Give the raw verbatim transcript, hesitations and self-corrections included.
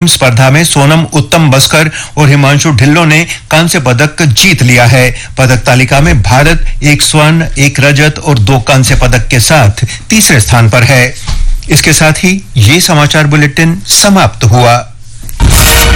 स्पर्धा में सोनम उत्तम बस्कर और हिमांशु ढिल्लों ने कांस्य पदक जीत लिया है। पदक तालिका में भारत एक स्वर्ण, एक रजत और दो कांस्य पदक के साथ तीसरे स्थान पर है। इसके साथ ही ये समाचार बुलेटिन समाप्त हुआ।